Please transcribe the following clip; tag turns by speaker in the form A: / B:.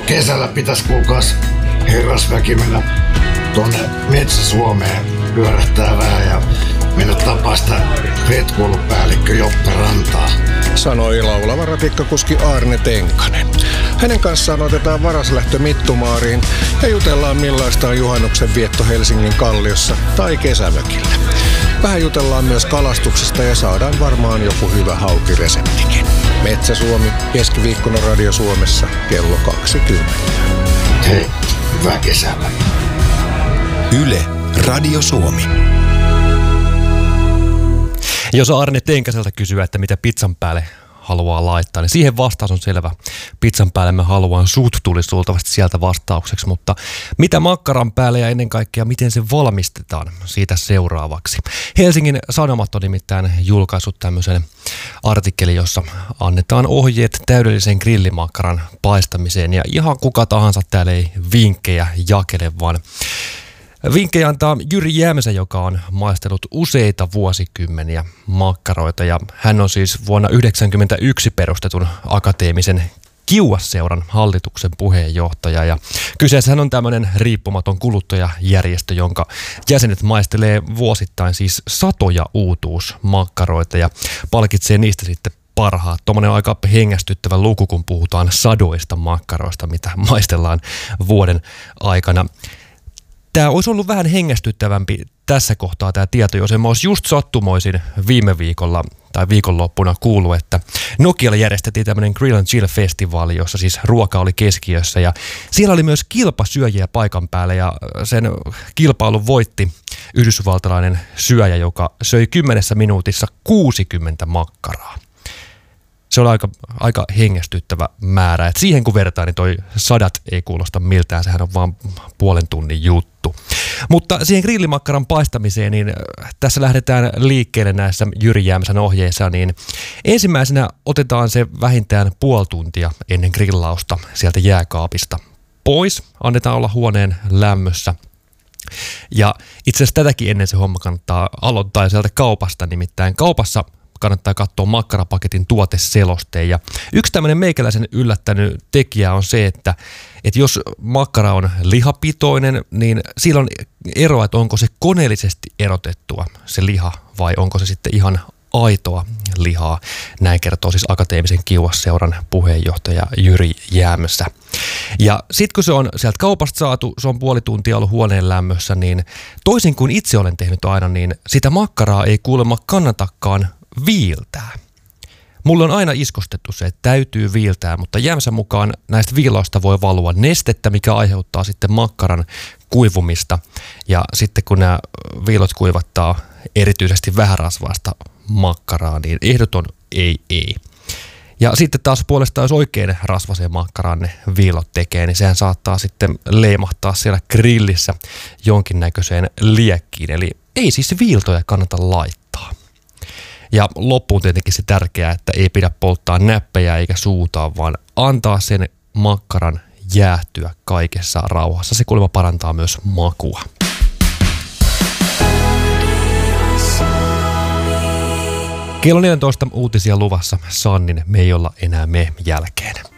A: kesällä pitäisi kuulkaas herrasväki mennä tuonne Metsä-Suomeen pyörähtää vähän ja mennä tapaa sitä retkuilupäällikkö Joppe Rantaa.
B: Sanoi laulava ratikkakuski Aarne Tenkanen. Hänen kanssaan otetaan varaslähtö Mittumaariin ja jutellaan millaista on juhannuksen vietto Helsingin Kalliossa tai kesämökillä. Vähän jutellaan myös kalastuksesta ja saadaan varmaan joku hyvä haukireseptikin. Metsä-Suomi, keskiviikkona Radio Suomessa kello 20.
A: Hei, hyvää kesää.
C: Yle, Radio Suomi.
D: Jos Aarne Tenkaselta kysyy, että mitä pizzan päälle haluaa laittaa, niin siihen vastaus on selvä. Pizzan päälle mä haluan sut, tulisi luultavasti sieltä vastaukseksi, mutta mitä makkaran päälle ja ennen kaikkea miten se valmistetaan, siitä seuraavaksi. Helsingin Sanomat on nimittäin julkaissut tämmöisen artikkelin, jossa annetaan ohjeet täydellisen grillimakkaran paistamiseen ja ihan kuka tahansa täällä ei vinkkejä jakele, vaan vinkkejä antaa Jyri Jämsä, joka on maistellut useita vuosikymmeniä makkaroita ja hän on siis vuonna 1991 perustetun akateemisen Kiuasseuran hallituksen puheenjohtaja ja kyseessähän on tämmöinen riippumaton kuluttajajärjestö, jonka jäsenet maistelee vuosittain siis satoja uutuusmakkaroita ja palkitsee niistä sitten parhaat. Tuommoinen on aika hengästyttävä luku, kun puhutaan sadoista makkaroista, mitä maistellaan vuoden aikana. Tämä olisi ollut vähän hengästyttävämpi tässä kohtaa tämä tieto, jos en mä olisi just sattumoisin viime viikolla tai viikonloppuna kuullut, että Nokialla järjestettiin tämmöinen Grill and Chill-festivaali, jossa siis ruoka oli keskiössä ja siellä oli myös kilpasyöjiä paikan päällä ja sen kilpailun voitti yhdysvaltalainen syöjä, joka söi 10 minuutissa 60 makkaraa. Se oli aika hengästyttävä määrä. Et siihen kun vertaa, niin toi 100 ei kuulosta miltään. Sehän on vaan puolen tunnin juttu. Mutta siihen grillimakkaran paistamiseen, niin tässä lähdetään liikkeelle näissä Jyri Jämsän ohjeissa. Niin ensimmäisenä otetaan se vähintään puoli tuntia ennen grillausta sieltä jääkaapista pois. Annetaan olla huoneen lämmössä. Ja itse asiassa tätäkin ennen se homma kannattaa aloittaa sieltä kaupasta. Nimittäin kaupassa kannattaa katsoa makkarapaketin tuoteselosteen. Ja yksi tämmöinen meikäläisen yllättänyt tekijä on se, että jos makkara on lihapitoinen, niin sillä on eroa, että onko se koneellisesti erotettua se liha vai onko se sitten ihan aitoa lihaa. Näin kertoo siis Akateemisen Kiuasseuran puheenjohtaja Jyri Jämsä. Ja sitten kun se on sieltä kaupasta saatu, se on puoli tuntia ollut huoneen lämmössä, niin toisin kuin itse olen tehnyt aina, niin sitä makkaraa ei kuulemma kannatakaan viiltää. Mulle on aina iskostettu se, että täytyy viiltää, mutta Jämsän mukaan näistä viilausta voi valua nestettä, mikä aiheuttaa sitten makkaran kuivumista. Ja sitten kun nämä viilot kuivattaa erityisesti vähärasvaista makkaraa, niin ehdoton ei. Ja sitten taas puolestaan, jos oikein rasvaseen makkaraan ne viilot tekee, niin sehän saattaa sitten leimahtaa siellä grillissä jonkinnäköiseen liekkiin. Eli ei siis viiltoja kannata laittaa. Ja loppuun tietenkin se tärkeää, että ei pidä polttaa näppejä eikä suutaa, vaan antaa sen makkaran jäähtyä kaikessa rauhassa. Se kuulemma parantaa myös makua. Kello 14 uutisia luvassa Sannin Me ei olla enää me jälkeen.